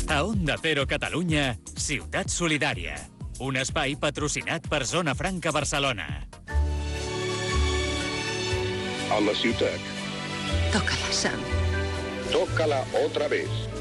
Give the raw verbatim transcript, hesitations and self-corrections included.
A Onda Cero Catalunya, Ciutat Solidària. Un espai patrocinat per Zona Franca Barcelona. A la ciutat. Tócala, Sam. Tócala otra vez.